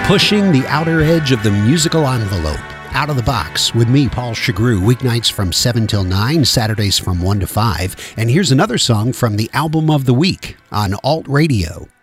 Pushing the outer edge of the musical envelope. Out of the Box with me, Paul Chagru, weeknights from 7 till 9, Saturdays from 1 to 5. And here's another song from the Album of the Week on Alt Radio.